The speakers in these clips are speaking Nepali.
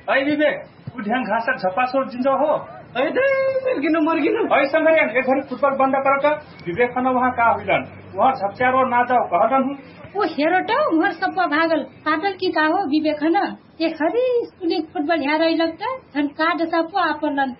ऐ विवेक उठ्याङ घाँस झपासोर जिन्जो हो मर्किनु ऐ संगरिया एक घडी फुटबल बन्द कर त विवेक खन वहाँ का हुइलन वहाँ झप्च्यारो ना जाओ कहलन हूँ ओ हेरो त उहाँ सप्पा भागल पाटल की का हो विवेक खन एक हरी स्कुले फुटबल यहाँ रहिलक त झन् का दशा पो आपलन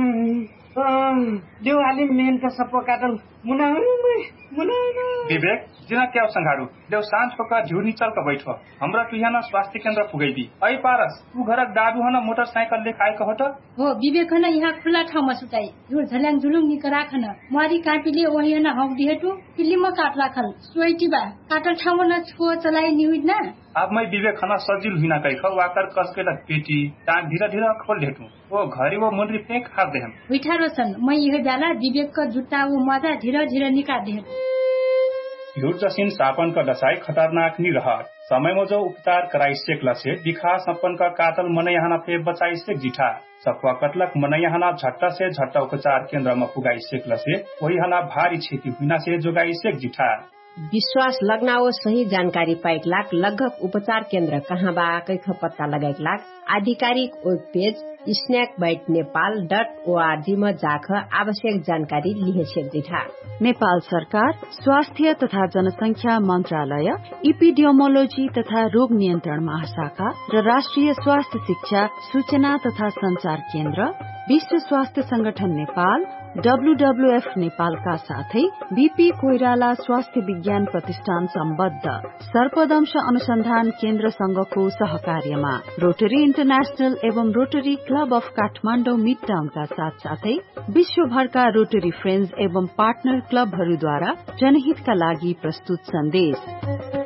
देव आली मेन त सप्पा काटल मुना विवेक जिना क्या संघारू देव सांझ पका झिउनी चल का बैठो हमरा तुहियाना स्वास्थ्य केन्द्र पुगैदी ऐ पारस तू घरक दादू हन मोटरसाइकल ले खाए कहट हो विवेक हन यहाँ खुला ठाउँमा सुताई झुल झल्याङ झुलुङ निकरा खन मारी कापीले ओही हन हौडी हेटु पिल्लीमा काट राखल सोइटीबा काटल ठाउँमा न छुओ चलाई निउड न अब मैं विवेक खन सजिल हुइना कै ख वाकर कसकेला पेटी ता धीरे धीरे खोल देटु ओ घरी वो मुंडरी फेंक खाद देहम उठारो छन् मैं यही बेला विवेक का जुत्ता वो मजा धीरे धीरे निकाल दे हिउर जसिन सापन का दसाई खतरनाक नहीं रहा समय में जो उपचार कराई सेक लसे दिखा सपन का कातल मन यहाँ फे बचाई सेक जिठा सपवा कतलक मन यहाँ झट्टा से झट्टा उपचार केंद्र में पुगाई सेक लसे वही हना भारी क्षति हुना से जोगाई सेक जिठा विश्वास लगनाओ सही जानकारी पाइक लाग लगभग उपचार केन्द्र कहाँ बा कैख पत्ता लगाइक लाग आधिकारिक वेब पेज snackbitenepal.org में जाख आवश्यक जानकारी लिहेछेक जिठा नेपाल सरकार स्वास्थ्य तथा जनसंख्या मन्त्रालय इपिडियोमोलोजी तथा रोग नियन्त्रण महाशाखा र राष्ट्रिय स्वास्थ्य शिक्षा सूचना तथा संचार केन्द्र विश्व स्वास्थ्य संगठन नेपाल WWF नेपालका साथै बीपी कोइराला स्वास्थ्य विज्ञान प्रतिष्ठान सम्बद्ध सर्पदंश अनुसन्धान केन्द्र संघको सहकार्यमा रोटरी इन्टरनेशनल एवं रोटरी क्लब अफ काठमाडौँ मिडटाउनका साथसाथै विश्वभरका रोटरी फ्रेन्ड्स एवं पार्टनर क्लबहरूद्वारा जनहितका लागि प्रस्तुत सन्देश।